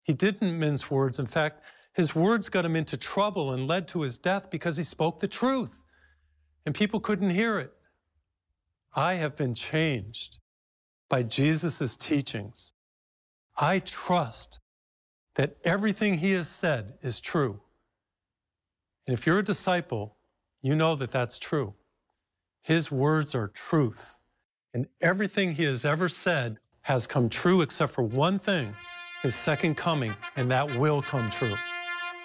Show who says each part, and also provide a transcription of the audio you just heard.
Speaker 1: He didn't mince words. In fact, his words got him into trouble and led to his death because he spoke the truth, and people couldn't hear it. I have been changed by Jesus' teachings. I trust that everything he has said is true. And if you're a disciple, you know that that's true. His words are truth. And everything he has ever said has come true except for one thing, his second coming, and that will come true.